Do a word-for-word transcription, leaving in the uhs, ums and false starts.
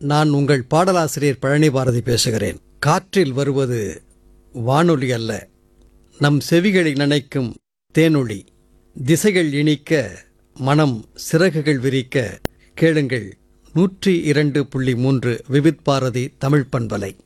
நான் உங்கள் பாடலாசிரியர் பழனி பாரதி பேசுகிறேன். காற்றில் வருவது வானொலி அல்ல, நம் செவிகளை நனைக்கும் தேனொளி. திசைகள் இனிக்க, மனம் சிறகுகள் விரிக்க கேளுங்கள். நூற்றி இரண்டு புள்ளி மூன்று விவித் பாரதி தமிழ் பண்பலை.